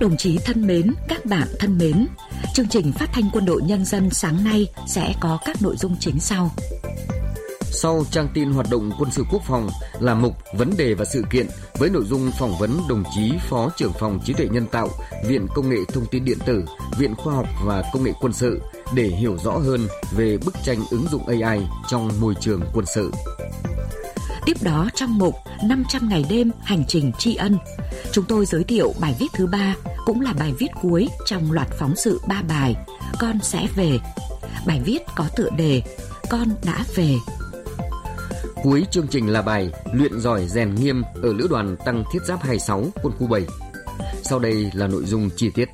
đồng chí thân mến, các bạn thân mến, chương trình phát thanh Quân đội Nhân dân sáng nay sẽ có các nội dung chính sau. Sau trang tin hoạt động quân sự quốc phòng là mục vấn đề và sự kiện với nội dung phỏng vấn đồng chí Phó trưởng phòng trí tuệ nhân tạo, Viện Công nghệ Thông tin Điện tử, Viện Khoa học và Công nghệ Quân sự để hiểu rõ hơn về bức tranh ứng dụng AI trong môi trường quân sự. Tiếp đó trong mục 500 ngày đêm hành trình tri ân, chúng tôi giới thiệu bài viết thứ 3, cũng là bài viết cuối trong loạt phóng sự 3 bài Con sẽ về. Bài viết có tựa đề Con đã về. Cuối chương trình là bài Luyện giỏi rèn nghiêm ở Lữ đoàn Tăng Thiết Giáp 26 Quân khu 7. Sau đây là nội dung chi tiết.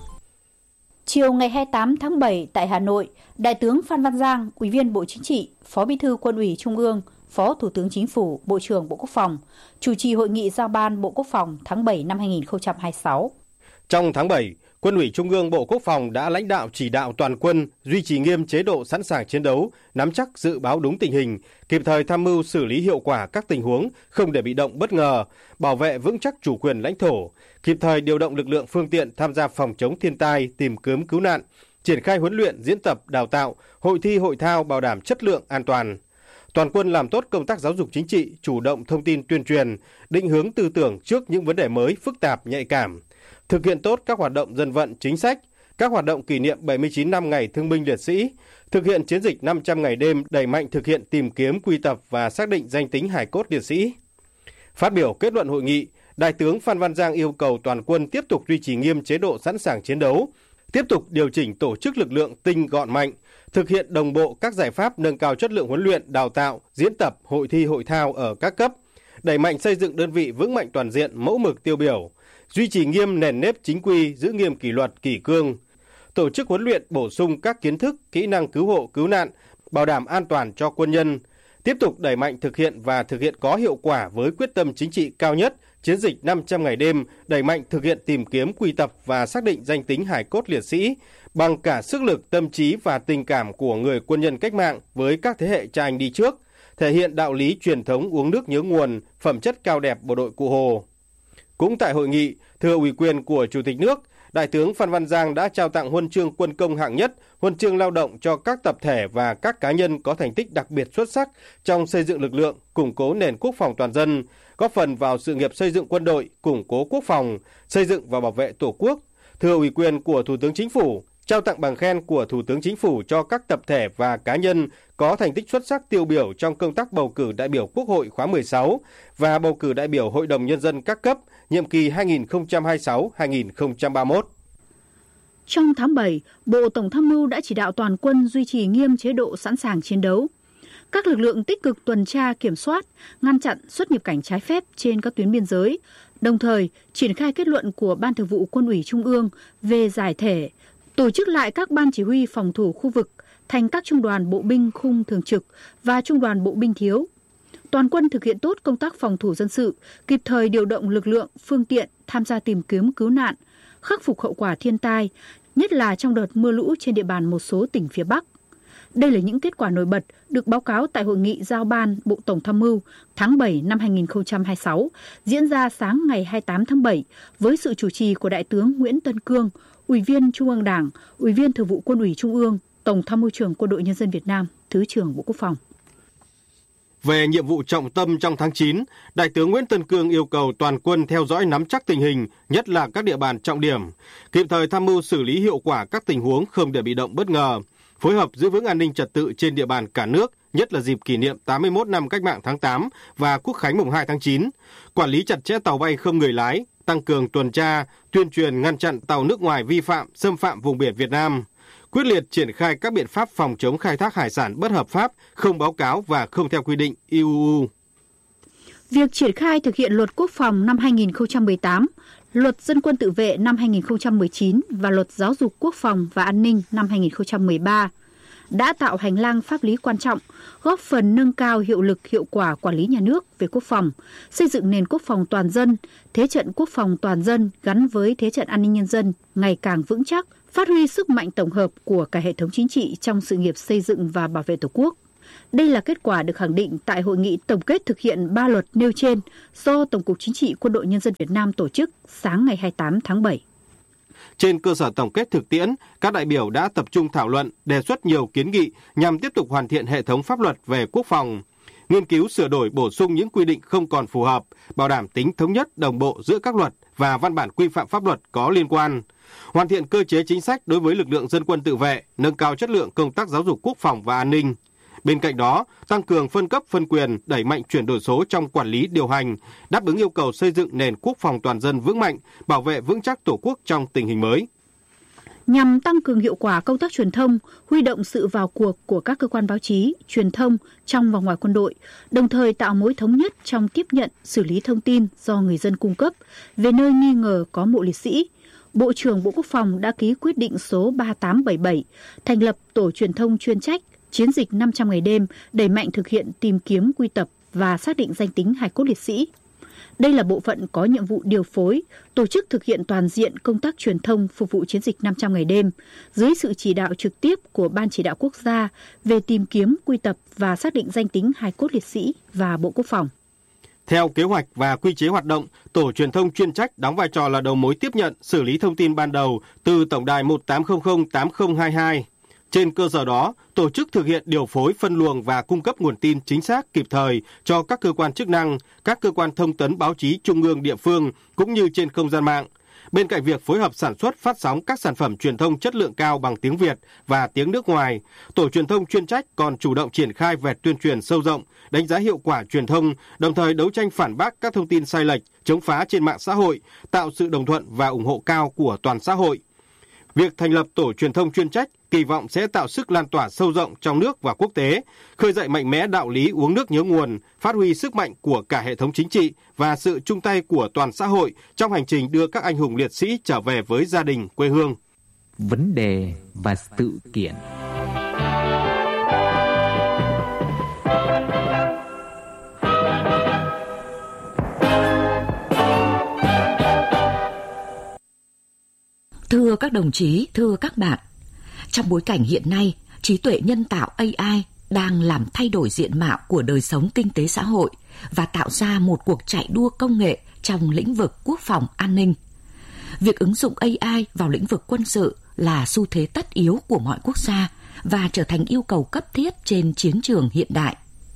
Chiều ngày 28 tháng 7 tại Hà Nội, Đại tướng Phan Văn Giang, Ủy viên Bộ Chính trị, Phó Bí thư Quân ủy Trung ương, Phó Thủ tướng Chính phủ, Bộ trưởng Bộ Quốc phòng, chủ trì hội nghị giao ban Bộ Quốc phòng tháng 7 năm 2026. Trong tháng 7, Quân ủy Trung ương Bộ Quốc phòng đã lãnh đạo chỉ đạo toàn quân duy trì nghiêm chế độ sẵn sàng chiến đấu, nắm chắc dự báo đúng tình hình, kịp thời tham mưu xử lý hiệu quả các tình huống, không để bị động bất ngờ, bảo vệ vững chắc chủ quyền lãnh thổ, kịp thời điều động lực lượng phương tiện tham gia phòng chống thiên tai, tìm kiếm cứu nạn, triển khai huấn luyện, diễn tập, đào tạo, hội thi hội thao bảo đảm chất lượng an toàn. Toàn quân làm tốt công tác giáo dục chính trị, chủ động thông tin tuyên truyền, định hướng tư tưởng trước những vấn đề mới, phức tạp, nhạy cảm. Thực hiện tốt các hoạt động dân vận chính sách, các hoạt động kỷ niệm 79 năm ngày Thương binh Liệt sĩ, thực hiện chiến dịch 500 ngày đêm, đẩy mạnh thực hiện tìm kiếm, quy tập và xác định danh tính hài cốt liệt sĩ. Phát biểu kết luận hội nghị, Đại tướng Phan Văn Giang yêu cầu toàn quân tiếp tục duy trì nghiêm chế độ sẵn sàng chiến đấu, tiếp tục điều chỉnh tổ chức lực lượng tinh gọn mạnh, thực hiện đồng bộ các giải pháp nâng cao chất lượng huấn luyện, đào tạo, diễn tập, hội thi hội thao ở các cấp, đẩy mạnh xây dựng đơn vị vững mạnh toàn diện, mẫu mực tiêu biểu, duy trì nghiêm nền nếp chính quy, giữ nghiêm kỷ luật, kỷ cương, tổ chức huấn luyện bổ sung các kiến thức, kỹ năng cứu hộ, cứu nạn, bảo đảm an toàn cho quân nhân, tiếp tục đẩy mạnh thực hiện có hiệu quả với quyết tâm chính trị cao nhất, chiến dịch 500 ngày đêm, đẩy mạnh thực hiện tìm kiếm, quy tập và xác định danh tính hài cốt liệt sĩ bằng cả sức lực, tâm trí và tình cảm của người quân nhân cách mạng với các thế hệ cha anh đi trước, thể hiện đạo lý truyền thống uống nước nhớ nguồn, phẩm chất cao đẹp bộ đội Cụ Hồ. Cũng tại hội nghị, thừa ủy quyền của Chủ tịch nước, Đại tướng Phan Văn Giang đã trao tặng huân chương quân công hạng nhất, huân chương lao động cho các tập thể và các cá nhân có thành tích đặc biệt xuất sắc trong xây dựng lực lượng, củng cố nền quốc phòng toàn dân, góp phần vào sự nghiệp xây dựng quân đội, củng cố quốc phòng, xây dựng và bảo vệ Tổ quốc. Thừa ủy quyền của Thủ tướng Chính phủ, trao tặng bằng khen của Thủ tướng Chính phủ cho các tập thể và cá nhân có thành tích xuất sắc tiêu biểu trong công tác bầu cử đại biểu Quốc hội khóa 16 và bầu cử đại biểu Hội đồng Nhân dân các cấp, nhiệm kỳ 2026-2031. Trong tháng 7, Bộ Tổng tham mưu đã chỉ đạo toàn quân duy trì nghiêm chế độ sẵn sàng chiến đấu. Các lực lượng tích cực tuần tra kiểm soát, ngăn chặn xuất nhập cảnh trái phép trên các tuyến biên giới, đồng thời triển khai kết luận của Ban Thường vụ Quân ủy Trung ương về giải thể, tổ chức lại các ban chỉ huy phòng thủ khu vực thành các trung đoàn bộ binh khung thường trực và trung đoàn bộ binh thiếu. Toàn quân thực hiện tốt công tác phòng thủ dân sự, kịp thời điều động lực lượng, phương tiện tham gia tìm kiếm cứu nạn, khắc phục hậu quả thiên tai, nhất là trong đợt mưa lũ trên địa bàn một số tỉnh phía Bắc. Đây là những kết quả nổi bật được báo cáo tại hội nghị giao ban Bộ Tổng tham mưu tháng 7 năm 2026 diễn ra sáng ngày 28 tháng 7 với sự chủ trì của Đại tướng Nguyễn Tân Cương, Ủy viên Trung ương Đảng, Ủy viên Thường vụ Quân ủy Trung ương, Tổng tham mưu trưởng Quân đội Nhân dân Việt Nam, Thứ trưởng Bộ Quốc phòng. Về nhiệm vụ trọng tâm trong tháng 9, Đại tướng Nguyễn Tân Cương yêu cầu toàn quân theo dõi nắm chắc tình hình, nhất là các địa bàn trọng điểm, kịp thời tham mưu xử lý hiệu quả các tình huống không để bị động bất ngờ, phối hợp giữ vững an ninh trật tự trên địa bàn cả nước, nhất là dịp kỷ niệm 81 năm Cách mạng tháng 8 và Quốc khánh mùng 2 tháng 9, quản lý chặt chẽ tàu bay không người lái, tăng cường tuần tra, tuyên truyền ngăn chặn tàu nước ngoài vi phạm, xâm phạm vùng biển Việt Nam, quyết liệt triển khai các biện pháp phòng chống khai thác hải sản bất hợp pháp, không báo cáo và không theo quy định IUU. Việc triển khai thực hiện Luật Quốc phòng năm 2018, Luật Dân quân tự vệ năm 2019 và Luật Giáo dục Quốc phòng và An ninh năm 2013 đã tạo hành lang pháp lý quan trọng, góp phần nâng cao hiệu lực hiệu quả quản lý nhà nước về quốc phòng, xây dựng nền quốc phòng toàn dân, thế trận quốc phòng toàn dân gắn với thế trận an ninh nhân dân ngày càng vững chắc, phát huy sức mạnh tổng hợp của cả hệ thống chính trị trong sự nghiệp xây dựng và bảo vệ Tổ quốc. Đây là kết quả được khẳng định tại hội nghị tổng kết thực hiện 3 luật nêu trên do Tổng cục Chính trị Quân đội Nhân dân Việt Nam tổ chức sáng ngày 28 tháng 7. Trên cơ sở tổng kết thực tiễn, các đại biểu đã tập trung thảo luận, đề xuất nhiều kiến nghị nhằm tiếp tục hoàn thiện hệ thống pháp luật về quốc phòng, nghiên cứu sửa đổi bổ sung những quy định không còn phù hợp, bảo đảm tính thống nhất đồng bộ giữa các luật và văn bản quy phạm pháp luật có liên quan, hoàn thiện cơ chế chính sách đối với lực lượng dân quân tự vệ, nâng cao chất lượng công tác giáo dục quốc phòng và an ninh. Bên cạnh đó, tăng cường phân cấp phân quyền, đẩy mạnh chuyển đổi số trong quản lý điều hành, đáp ứng yêu cầu xây dựng nền quốc phòng toàn dân vững mạnh, bảo vệ vững chắc Tổ quốc trong tình hình mới. Nhằm tăng cường hiệu quả công tác truyền thông, huy động sự vào cuộc của các cơ quan báo chí, truyền thông trong và ngoài quân đội, đồng thời tạo mối thống nhất trong tiếp nhận, xử lý thông tin do người dân cung cấp về nơi nghi ngờ có mộ liệt sĩ, Bộ trưởng Bộ Quốc phòng đã ký quyết định số 3877 thành lập tổ truyền thông chuyên trách chiến dịch 500 ngày đêm, đẩy mạnh thực hiện tìm kiếm, quy tập và xác định danh tính hài cốt liệt sĩ. Đây là bộ phận có nhiệm vụ điều phối, tổ chức thực hiện toàn diện công tác truyền thông phục vụ chiến dịch 500 ngày đêm, dưới sự chỉ đạo trực tiếp của Ban Chỉ đạo Quốc gia về tìm kiếm, quy tập và xác định danh tính hài cốt liệt sĩ và Bộ Quốc phòng. Theo kế hoạch và quy chế hoạt động, tổ truyền thông chuyên trách đóng vai trò là đầu mối tiếp nhận, xử lý thông tin ban đầu từ tổng đài 1800 8022. Trên cơ sở đó, tổ chức thực hiện điều phối, phân luồng và cung cấp nguồn tin chính xác, kịp thời cho các cơ quan chức năng, các cơ quan thông tấn báo chí trung ương, địa phương cũng như trên không gian mạng. Bên cạnh việc phối hợp sản xuất, phát sóng các sản phẩm truyền thông chất lượng cao bằng tiếng Việt và tiếng nước ngoài, tổ truyền thông chuyên trách còn chủ động triển khai về tuyên truyền sâu rộng, đánh giá hiệu quả truyền thông, đồng thời đấu tranh phản bác các thông tin sai lệch, chống phá trên mạng xã hội, tạo sự đồng thuận và ủng hộ cao của toàn xã hội. Việc thành lập tổ truyền thông chuyên trách kỳ vọng sẽ tạo sức lan tỏa sâu rộng trong nước và quốc tế, khơi dậy mạnh mẽ đạo lý uống nước nhớ nguồn, phát huy sức mạnh của cả hệ thống chính trị và sự chung tay của toàn xã hội trong hành trình đưa các anh hùng liệt sĩ trở về với gia đình, quê hương. Vấn đề và sự kiện. Thưa các đồng chí, thưa các bạn, trong bối cảnh hiện nay, trí tuệ nhân tạo AI đang làm thay đổi diện mạo của đời sống kinh tế xã hội và tạo ra một cuộc chạy đua công nghệ trong lĩnh vực quốc phòng an ninh. Việc ứng dụng AI vào lĩnh vực quân sự là xu thế tất yếu của mọi quốc gia và trở thành yêu cầu cấp thiết trên chiến trường hiện đại.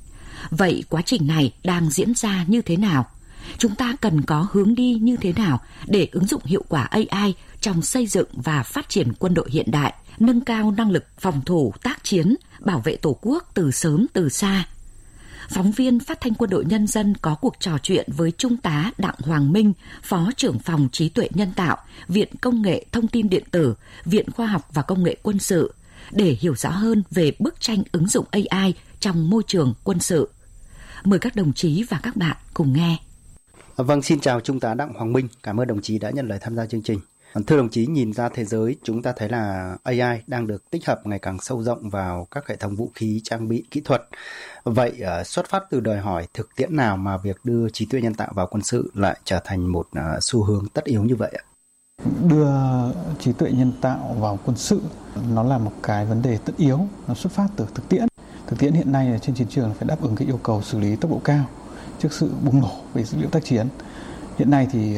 Vậy quá trình này đang diễn ra như thế nào? Chúng ta cần có hướng đi như thế nào để ứng dụng hiệu quả AI trong xây dựng và phát triển quân đội hiện đại, nâng cao năng lực phòng thủ, tác chiến, bảo vệ Tổ quốc từ sớm từ xa? Phóng viên Phát thanh Quân đội Nhân dân có cuộc trò chuyện với Trung tá Đặng Hoàng Minh, Phó trưởng phòng trí tuệ nhân tạo, Viện Công nghệ Thông tin Điện tử, Viện Khoa học và Công nghệ Quân sự, để hiểu rõ hơn về bức tranh ứng dụng AI trong môi trường quân sự. Mời các đồng chí và các bạn cùng nghe. Vâng, xin chào Trung tá Đặng Hoàng Minh, cảm ơn đồng chí đã nhận lời tham gia chương trình. Thưa đồng chí, nhìn ra thế giới, chúng ta thấy là AI đang được tích hợp ngày càng sâu rộng vào các hệ thống vũ khí, trang bị, kỹ thuật. Vậy xuất phát từ đòi hỏi thực tiễn nào mà việc đưa trí tuệ nhân tạo vào quân sự lại trở thành một xu hướng tất yếu như vậy ạ? Đưa trí tuệ nhân tạo vào quân sự nó là một cái vấn đề tất yếu, nó xuất phát từ thực tiễn. Thực tiễn hiện nay trên chiến trường phải đáp ứng cái yêu cầu xử lý tốc độ cao trước sự bùng nổ về dữ liệu tác chiến. Hiện nay thì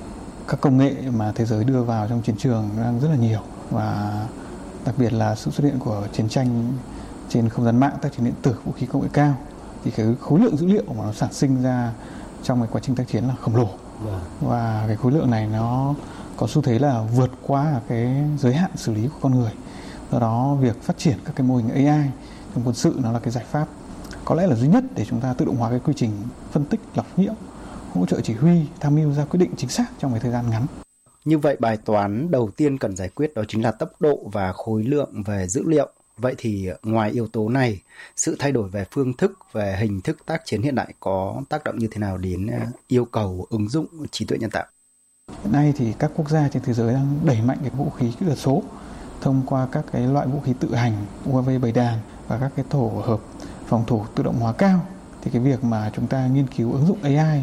các công nghệ mà thế giới đưa vào trong chiến trường đang rất là nhiều, và đặc biệt là sự xuất hiện của chiến tranh trên không gian mạng, tác chiến điện tử, vũ khí công nghệ cao, thì cái khối lượng dữ liệu mà nó sản sinh ra trong cái quá trình tác chiến là khổng lồ. Và cái khối lượng này nó có xu thế là vượt qua cái giới hạn xử lý của con người. Do đó việc phát triển các cái mô hình AI trong quân sự nó là cái giải pháp có lẽ là duy nhất để chúng ta tự động hóa cái quy trình phân tích, lọc nhiễu, hỗ trợ chỉ huy, tham mưu ra quyết định chính xác trong cái thời gian ngắn. Như vậy bài toán đầu tiên cần giải quyết đó chính là tốc độ và khối lượng về dữ liệu. Vậy thì ngoài yếu tố này, sự thay đổi về phương thức, về hình thức tác chiến hiện đại có tác động như thế nào đến yêu cầu ứng dụng trí tuệ nhân tạo? Hiện nay thì các quốc gia trên thế giới đang đẩy mạnh cái vũ khí kỹ thuật số thông qua các cái loại vũ khí tự hành, UAV bầy đàn và các cái tổ hợp phòng thủ tự động hóa cao. Thì cái việc mà chúng ta nghiên cứu ứng dụng AI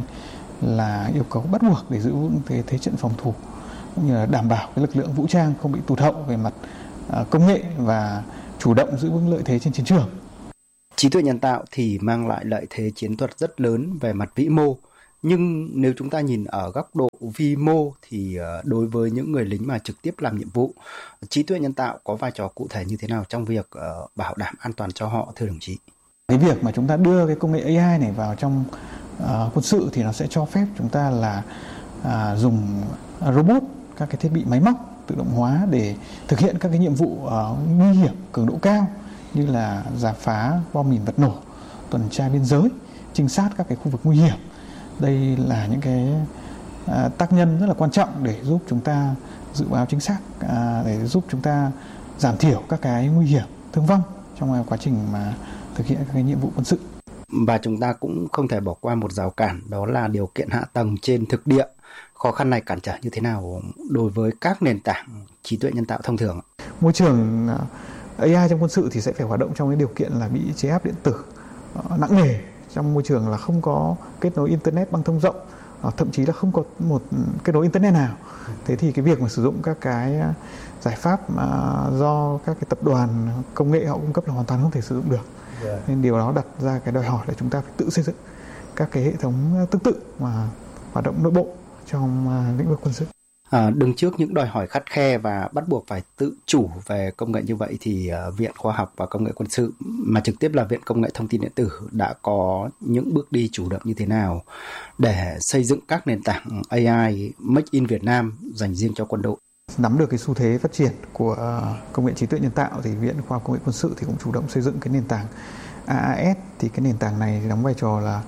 là yêu cầu bắt buộc để giữ vững cái thế trận phòng thủ, cũng như là đảm bảo cái lực lượng vũ trang không bị tụt hậu về mặt công nghệ và chủ động giữ vững lợi thế trên chiến trường. Trí tuệ nhân tạo thì mang lại lợi thế chiến thuật rất lớn về mặt vĩ mô. Nhưng nếu chúng ta nhìn ở góc độ vi mô thì đối với những người lính mà trực tiếp làm nhiệm vụ, trí tuệ nhân tạo có vai trò cụ thể như thế nào trong việc bảo đảm an toàn cho họ, thưa đồng chí? Cái việc mà chúng ta đưa cái công nghệ AI này vào trong quân sự thì nó sẽ cho phép chúng ta là dùng robot, các cái thiết bị máy móc tự động hóa để thực hiện các cái nhiệm vụ nguy hiểm cường độ cao như là rà phá bom mìn vật nổ, tuần tra biên giới, trinh sát các cái khu vực nguy hiểm. Đây là những cái tác nhân rất là quan trọng để giúp chúng ta dự báo chính xác, để giúp chúng ta giảm thiểu các cái nguy hiểm thương vong trong quá trình mà thực hiện các cái nhiệm vụ quân sự. Và chúng ta cũng không thể bỏ qua một rào cản, đó là điều kiện hạ tầng trên thực địa. Khó khăn này cản trở như thế nào đối với các nền tảng trí tuệ nhân tạo thông thường? Môi trường AI trong quân sự thì sẽ phải hoạt động trong cái điều kiện là bị chế áp điện tử nặng nề, trong môi trường là không có kết nối internet băng thông rộng, thậm chí là không có một kết nối internet nào. Thế thì cái việc mà sử dụng các cái giải pháp do các cái tập đoàn công nghệ họ cung cấp là hoàn toàn không thể sử dụng được. Nên điều đó đặt ra cái đòi hỏi là chúng ta phải tự xây dựng các cái hệ thống tương tự mà hoạt động nội bộ trong lĩnh vực quân sự. Đứng trước những đòi hỏi khắt khe và bắt buộc phải tự chủ về công nghệ như vậy thì Viện Khoa học và Công nghệ Quân sự, mà trực tiếp là Viện Công nghệ Thông tin Điện tử, đã có những bước đi chủ động như thế nào để xây dựng các nền tảng AI Make in Việt Nam dành riêng cho quân đội? Nắm được cái xu thế phát triển của công nghệ trí tuệ nhân tạo thì Viện Khoa học Công nghệ Quân sự thì cũng chủ động xây dựng cái nền tảng AAS. Thì cái nền tảng này đóng vai trò là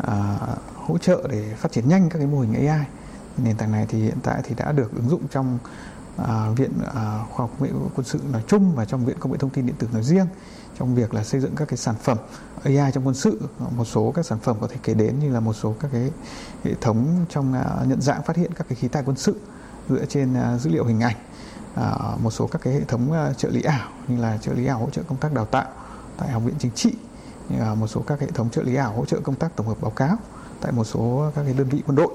hỗ trợ để phát triển nhanh các cái mô hình AI. Nền tảng này thì hiện tại thì đã được ứng dụng trong Viện Khoa học Công nghệ Quân sự nói chung và trong Viện Công nghệ Thông tin Điện tử nói riêng, trong việc là xây dựng các cái sản phẩm AI trong quân sự. Một số các sản phẩm có thể kể đến như là một số các cái hệ thống trong nhận dạng phát hiện các cái khí tài quân sự dựa trên dữ liệu hình ảnh, một số các cái hệ thống trợ lý ảo như là trợ lý ảo hỗ trợ công tác đào tạo tại Học viện Chính trị, một số các hệ thống trợ lý ảo hỗ trợ công tác tổng hợp báo cáo tại một số các cái đơn vị quân đội,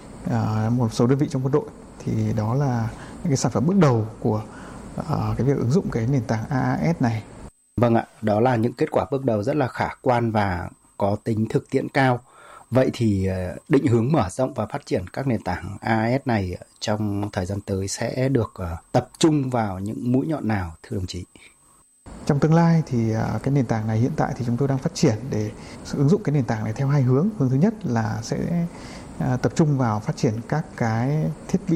một số đơn vị trong quân đội. Thì đó là những cái sản phẩm bước đầu của cái việc ứng dụng cái nền tảng AAS này. Vâng ạ, đó là những kết quả bước đầu rất là khả quan và có tính thực tiễn cao. Vậy thì định hướng mở rộng và phát triển các nền tảng AAS này trong thời gian tới sẽ được tập trung vào những mũi nhọn nào, thưa đồng chí? Trong tương lai thì cái nền tảng này hiện tại thì chúng tôi đang phát triển để ứng dụng cái nền tảng này theo hai hướng. Hướng thứ nhất là sẽ tập trung vào phát triển các cái thiết bị,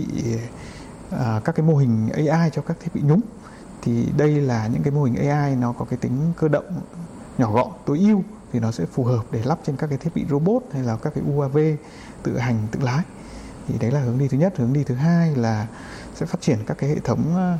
các cái mô hình AI cho các thiết bị nhúng. Thì đây là những cái mô hình AI nó có cái tính cơ động, nhỏ gọn, tối ưu, thì nó sẽ phù hợp để lắp trên các cái thiết bị robot hay là các cái UAV tự hành tự lái. Thì đấy là hướng đi thứ nhất. Hướng đi thứ hai là sẽ phát triển các cái hệ thống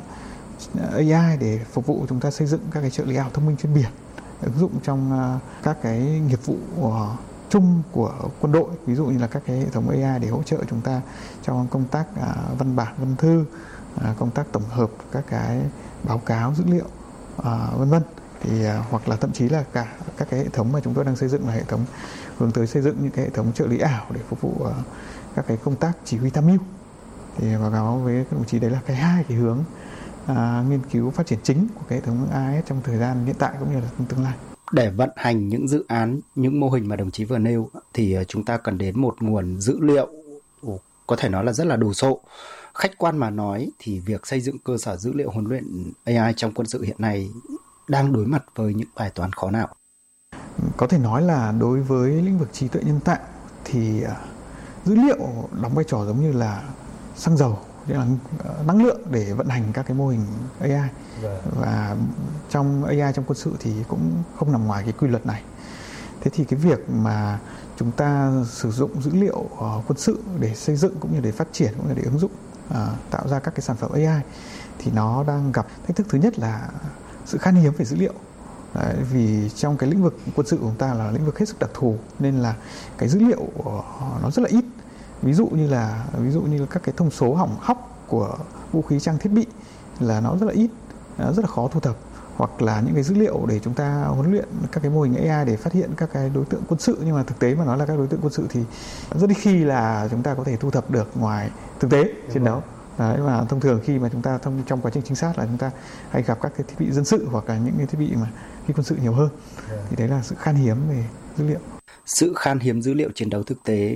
AI để phục vụ chúng ta xây dựng các cái trợ lý ảo thông minh trên biển, ứng dụng trong các cái nghiệp vụ chung của quân đội, ví dụ như là các cái hệ thống AI để hỗ trợ chúng ta trong công tác văn bản, văn thư, công tác tổng hợp các cái báo cáo dữ liệu, vân vân. Thì hoặc là thậm chí là cả các cái hệ thống mà chúng tôi đang xây dựng là hệ thống hướng tới xây dựng những cái hệ thống trợ lý ảo để phục vụ các cái công tác chỉ huy tham mưu. Thì báo cáo với các đồng chí đấy là hai cái hướng nghiên cứu phát triển chính của cái hệ thống AAS trong thời gian hiện tại cũng như là trong tương lai. Để vận hành những dự án, những mô hình mà đồng chí vừa nêu thì chúng ta cần đến một nguồn dữ liệu có thể nói là rất là đồ sộ. Khách quan mà nói thì việc xây dựng cơ sở dữ liệu huấn luyện AI trong quân sự hiện nay đang đối mặt với những bài toán khó nào? Có thể nói là đối với lĩnh vực trí tuệ nhân tạo thì dữ liệu đóng vai trò giống như là xăng dầu, là năng lượng để vận hành các cái mô hình AI. Và trong AI trong quân sự thì cũng không nằm ngoài cái quy luật này. Thế thì cái việc mà chúng ta sử dụng dữ liệu quân sự để xây dựng cũng như để phát triển cũng như để ứng dụng, tạo ra các cái sản phẩm AI thì nó đang gặp thách thức. Thứ nhất là sự khan hiếm về dữ liệu. Đấy, vì trong cái lĩnh vực quân sự của chúng ta là lĩnh vực hết sức đặc thù nên là cái dữ liệu nó rất là ít. Ví dụ như là các cái thông số hỏng hóc của vũ khí trang thiết bị là nó rất là ít, rất là khó thu thập. Hoặc là những cái dữ liệu để chúng ta huấn luyện các cái mô hình AI để phát hiện các cái đối tượng quân sự, nhưng mà thực tế mà nói là các đối tượng quân sự thì rất ít khi là chúng ta có thể thu thập được ngoài thực tế chiến đấu. Đấy, và thông thường khi mà chúng ta trong quá trình trinh sát là chúng ta hay gặp các cái thiết bị dân sự hoặc là những cái thiết bị mà khi quân sự nhiều hơn. Thì đấy là sự khan hiếm về dữ liệu. Sự khan hiếm dữ liệu chiến đấu thực tế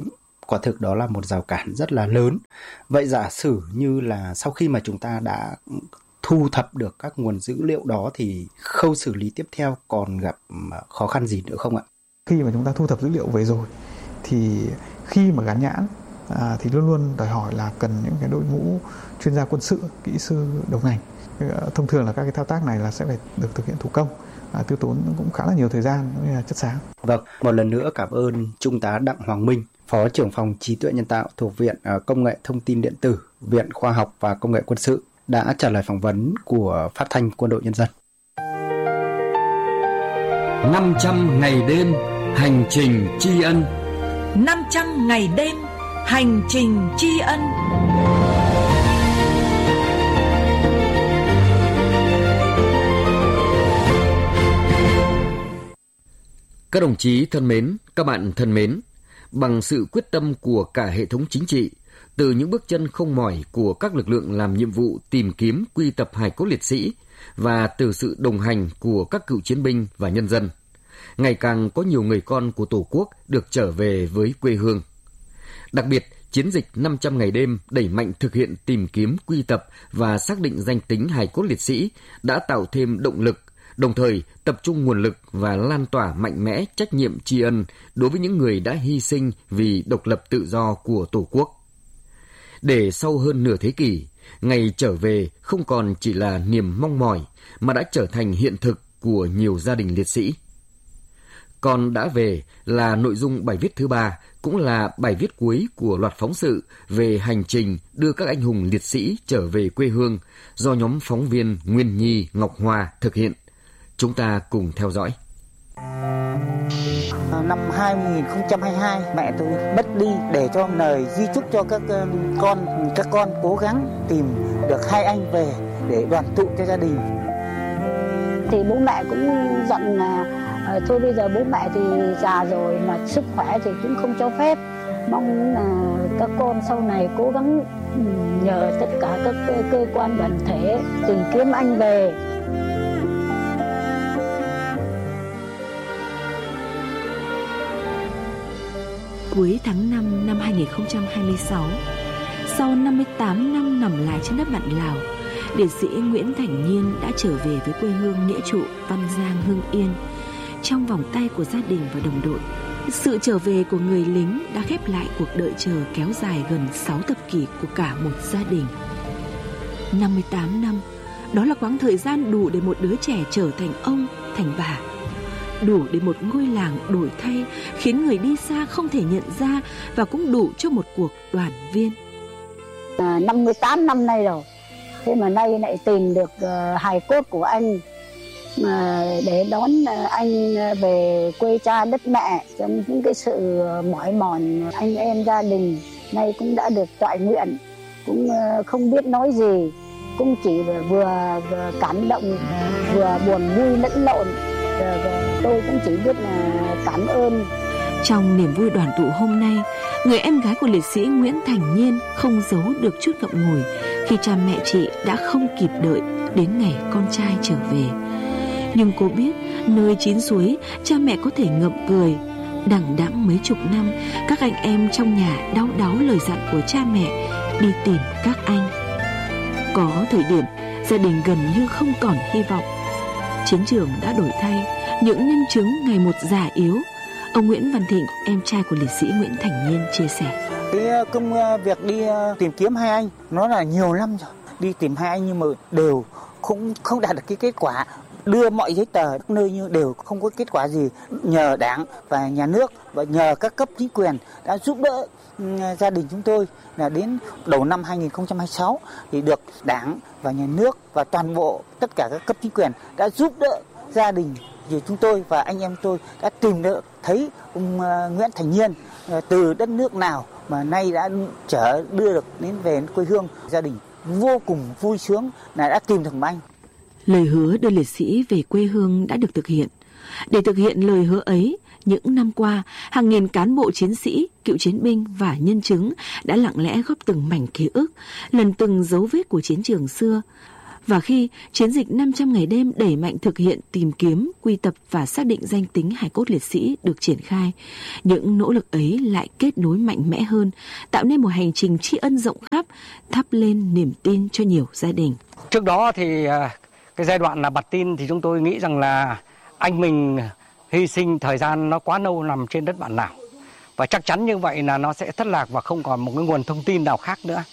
Quả thực đó là một rào cản rất là lớn. Vậy giả sử như là sau khi mà chúng ta đã thu thập được các nguồn dữ liệu đó thì khâu xử lý tiếp theo còn gặp khó khăn gì nữa không ạ? Khi mà chúng ta thu thập dữ liệu về rồi thì khi mà gắn nhãn thì luôn luôn đòi hỏi là cần những cái đội ngũ chuyên gia quân sự, kỹ sư đầu ngành. Thông thường là các cái thao tác này là sẽ phải được thực hiện thủ công, tiêu tốn cũng khá là nhiều thời gian cũng như là chất xám. Vâng, một lần nữa cảm ơn Trung tá Đặng Hoàng Minh, Phó trưởng phòng trí tuệ nhân tạo thuộc Viện Công nghệ Thông tin Điện tử, Viện Khoa học và Công nghệ Quân sự đã trả lời phỏng vấn của Phát thanh Quân đội Nhân dân. 500 ngày đêm hành trình tri ân. 500 ngày đêm hành trình tri ân. Các đồng chí thân mến, các bạn thân mến, bằng sự quyết tâm của cả hệ thống chính trị, từ những bước chân không mỏi của các lực lượng làm nhiệm vụ tìm kiếm quy tập hài cốt liệt sĩ và từ sự đồng hành của các cựu chiến binh và nhân dân, ngày càng có nhiều người con của Tổ quốc được trở về với quê hương. Đặc biệt, chiến dịch 500 ngày đêm đẩy mạnh thực hiện tìm kiếm quy tập và xác định danh tính hài cốt liệt sĩ đã tạo thêm động lực, đồng thời tập trung nguồn lực và lan tỏa mạnh mẽ trách nhiệm tri ân đối với những người đã hy sinh vì độc lập tự do của Tổ quốc. Để sau hơn nửa thế kỷ, ngày trở về không còn chỉ là niềm mong mỏi mà đã trở thành hiện thực của nhiều gia đình liệt sĩ. Còn đã về là nội dung bài viết thứ 3, cũng là bài viết cuối của loạt phóng sự về hành trình đưa các anh hùng liệt sĩ trở về quê hương do nhóm phóng viên Nguyên Nhi, Ngọc Hoa thực hiện. Chúng ta cùng theo dõi. Năm 2022, mẹ tôi mất đi để cho lời di chúc cho các con cố gắng tìm được 2 anh về để đoàn tụ cho gia đình. Thì bố mẹ cũng dặn là thôi bây giờ bố mẹ thì già rồi mà sức khỏe thì cũng không cho phép. Mong là các con sau này cố gắng nhờ tất cả các cơ quan đoàn thể tìm kiếm anh về. Cuối tháng 5 năm 2026, sau 58 năm nằm lại trên đất bạn Lào, liệt sĩ Nguyễn Thành Nhiên đã trở về với quê hương nghĩa trụ Văn Giang, Hưng Yên trong vòng tay của gia đình và đồng đội. Sự trở về của người lính đã khép lại cuộc đợi chờ kéo dài gần 6 thập kỷ của cả một gia đình. 58 năm, đó là quãng thời gian đủ để một đứa trẻ trở thành ông, thành bà. Đủ để một ngôi làng đổi thay, khiến người đi xa không thể nhận ra, và cũng đủ cho một cuộc đoàn viên. 58 năm nay rồi, thế mà nay lại tìm được hài cốt của anh để đón anh về quê cha đất mẹ. Trong những cái sự mỏi mòn, anh em gia đình nay cũng đã được toại nguyện, cũng không biết nói gì, cũng chỉ vừa cảm động, vừa buồn vui lẫn lộn. Tôi cũng chỉ biết là cảm ơn. Trong niềm vui đoàn tụ hôm nay, người em gái của liệt sĩ Nguyễn Thành Nhiên không giấu được chút ngậm ngùi khi cha mẹ chị đã không kịp đợi đến ngày con trai trở về. Nhưng cô biết nơi chín suối, cha mẹ có thể ngậm cười. Đằng đẵng mấy chục năm, các anh em trong nhà đau đáu lời dặn của cha mẹ đi tìm các anh. Có thời điểm gia đình gần như không còn hy vọng. Chiến trường đã đổi thay, những nhân chứng ngày một già yếu. Ông Nguyễn Văn Thịnh, em trai của liệt sĩ Nguyễn Thành Nhiên chia sẻ. Cái công việc đi tìm kiếm 2 anh, nó là nhiều năm rồi. Đi tìm 2 anh nhưng mà đều không đạt được cái kết quả. Đưa mọi giấy tờ nơi như đều không có kết quả gì. Nhờ Đảng và Nhà nước và nhờ các cấp chính quyền đã giúp đỡ gia đình chúng tôi, là đến đầu năm 2026 thì được Đảng và Nhà nước và toàn bộ tất cả các cấp chính quyền đã giúp đỡ gia đình thì chúng tôi và anh em tôi đã tìm được thấy ông Nguyễn Thành Nhiên từ đất nước nào mà nay đã đưa được đến về quê hương. Gia đình vô cùng vui sướng là đã tìm được anh. Lời hứa đưa liệt sĩ về quê hương đã được thực hiện. Để thực hiện lời hứa ấy, những năm qua, hàng nghìn cán bộ chiến sĩ, cựu chiến binh và nhân chứng đã lặng lẽ góp từng mảnh ký ức, lần từng dấu vết của chiến trường xưa. Và khi chiến dịch 500 ngày đêm đẩy mạnh thực hiện tìm kiếm, quy tập và xác định danh tính hài cốt liệt sĩ được triển khai, những nỗ lực ấy lại kết nối mạnh mẽ hơn, tạo nên một hành trình tri ân rộng khắp, thắp lên niềm tin cho nhiều gia đình. Trước đó thì cái giai đoạn là bặt tin thì chúng tôi nghĩ rằng là anh mình hy sinh thời gian nó quá lâu nằm trên đất bạn Lào. Và chắc chắn như vậy là nó sẽ thất lạc và không còn một cái nguồn thông tin nào khác nữa.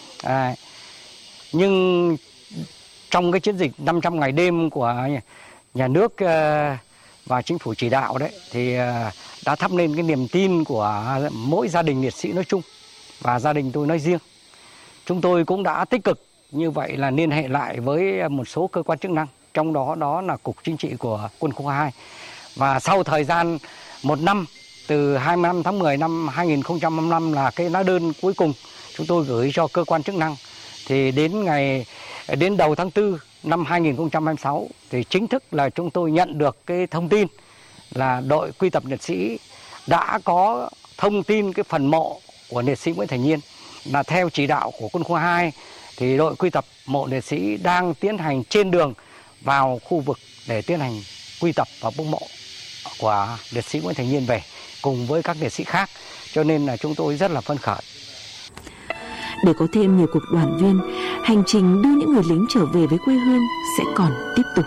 Nhưng trong cái chiến dịch 500 ngày đêm của nhà nước và chính phủ chỉ đạo đấy thì đã thắp lên cái niềm tin của mỗi gia đình liệt sĩ nói chung và gia đình tôi nói riêng. Chúng tôi cũng đã tích cực như vậy là liên hệ lại với một số cơ quan chức năng, trong đó là Cục Chính trị của Quân khu 2. Và sau thời gian 1 năm, từ 25 tháng 10 năm 2025 là cái lá đơn cuối cùng chúng tôi gửi cho cơ quan chức năng. Thì đến đầu tháng 4 năm 2026 thì chính thức là chúng tôi nhận được cái thông tin là đội quy tập liệt sĩ đã có thông tin cái phần mộ của liệt sĩ Nguyễn Thành Nhiên. Là theo chỉ đạo của Quân khu 2 thì đội quy tập mộ liệt sĩ đang tiến hành trên đường vào khu vực để tiến hành quy tập và bốc mộ của liệt sĩ Nguyễn Thành Nhiên về cùng với các liệt sĩ khác, cho nên là chúng tôi rất là phấn khởi. Để có thêm nhiều cuộc đoàn viên, hành trình đưa những người lính trở về với quê hương sẽ còn tiếp tục.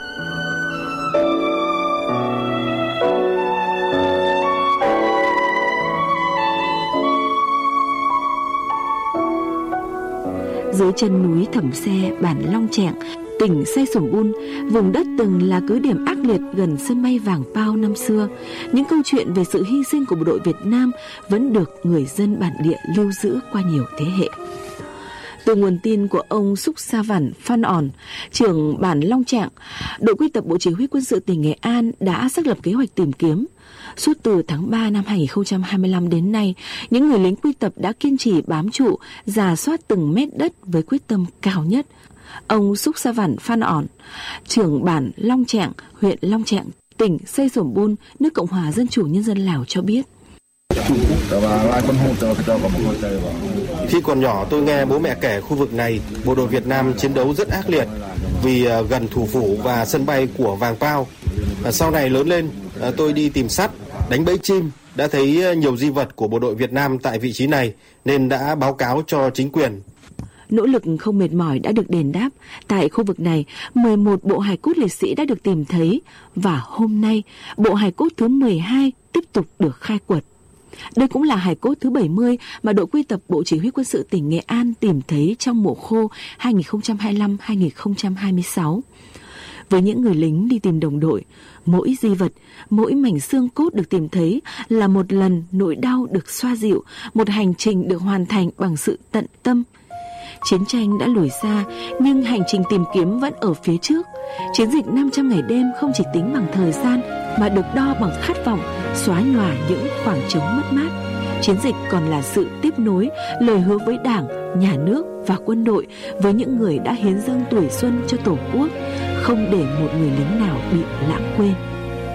Dưới chân núi Thẩm Xe, bản Long Chẹng, tỉnh Say Sổm Bun, vùng đất từng là cứ điểm ác liệt gần sân bay Vàng Pao năm xưa, những câu chuyện về sự hy sinh của bộ đội Việt Nam vẫn được người dân bản địa lưu giữ qua nhiều thế hệ. Từ nguồn tin của ông Súc Sa Vản Phan Ỏn, trưởng bản Long Chẹng, đội quy tập Bộ Chỉ huy Quân sự tỉnh Nghệ An đã xác lập kế hoạch tìm kiếm. Suốt từ tháng 3 năm 2025 đến nay, những người lính quy tập đã kiên trì bám trụ, rà soát từng mét đất với quyết tâm cao nhất. Ông Súc Sa Vản Phan Ỏn, trưởng bản Long Chẹng, huyện Long Chẹng, tỉnh Say Sổm Bun, nước Cộng hòa Dân chủ Nhân dân Lào cho biết. Khi còn nhỏ tôi nghe bố mẹ kể khu vực này, bộ đội Việt Nam chiến đấu rất ác liệt vì gần thủ phủ và sân bay của Vàng Pao. Sau này lớn lên, tôi đi tìm sắt, đánh bẫy chim, đã thấy nhiều di vật của bộ đội Việt Nam tại vị trí này nên đã báo cáo cho chính quyền. Nỗ lực không mệt mỏi đã được đền đáp. Tại khu vực này, 11 bộ hài cốt liệt sĩ đã được tìm thấy và hôm nay, bộ hài cốt thứ 12 tiếp tục được khai quật. Đây cũng là hài cốt thứ 70 mà đội quy tập Bộ Chỉ huy Quân sự tỉnh Nghệ An tìm thấy trong mùa khô 2025-2026. Với những người lính đi tìm đồng đội, mỗi di vật, mỗi mảnh xương cốt được tìm thấy là một lần nỗi đau được xoa dịu, một hành trình được hoàn thành bằng sự tận tâm. Chiến tranh đã lùi xa, nhưng hành trình tìm kiếm vẫn ở phía trước. Chiến dịch 500 ngày đêm không chỉ tính bằng thời gian mà được đo bằng khát vọng xóa nhòa những khoảng trống mất mát. Chiến dịch còn là sự tiếp nối, lời hứa với Đảng, Nhà nước và quân đội, với những người đã hiến dâng tuổi xuân cho Tổ quốc, không để một người lính nào bị lãng quên.